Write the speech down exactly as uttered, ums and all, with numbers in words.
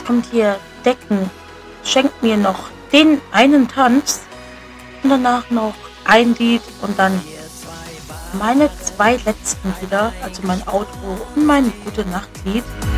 kommt hier Decken, schenkt mir noch den einen Tanz und danach noch ein Lied und dann meine zwei letzten Lieder, also mein Outro und mein Gute-Nacht-Lied.